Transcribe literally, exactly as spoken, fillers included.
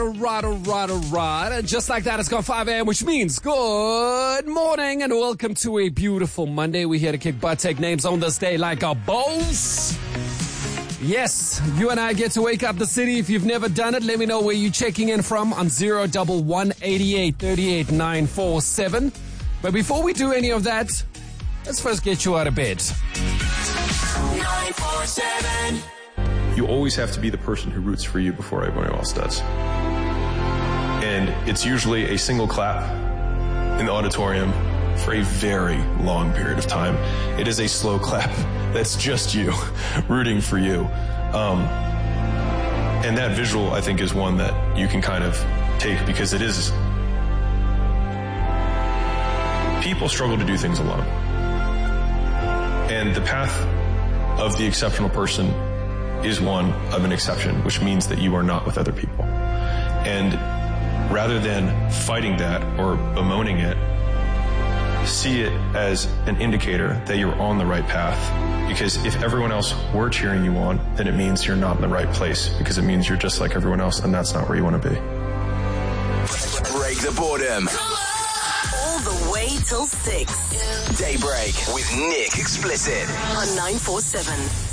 Alright, alright, alright. And just like that, it's gone five a.m., which means good morning and welcome to a beautiful Monday. We're here to kick butt, take names on this day like a boss. Yes, you and I get to wake up the city. If you've never done it, let me know where you're checking in from on zero one one, eighty-eight, thirty-eight, nine four seven. But before we do any of that, let's first get you out of bed. nine four seven. You always have to be the person who roots for you before everyone else does. And it's usually a single clap in the auditorium for a very long period of time. It is a slow clap that's just you rooting for you. Um, and that visual, I think, is one that you can kind of take because it is... People struggle to do things alone. And the path of the exceptional person is one of an exception, which means that you are not with other people. And rather than fighting that or bemoaning it, see it as an indicator that you're on the right path. Because if everyone else were cheering you on, then it means you're not in the right place, because it means you're just like everyone else, and that's not where you want to be. Break the boredom. All the way till six. Daybreak with Nick Explicit On nine four seven.